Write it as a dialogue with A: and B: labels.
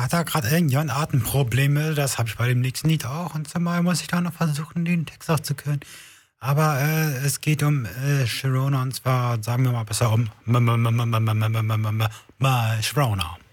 A: hat da gerade irgendjemand Atemprobleme. Das habe ich bei dem nächsten Lied auch. Und zumal muss ich da noch versuchen, den Text auch zu können. Aber es geht um Sharona und zwar, sagen wir mal besser um Sharona.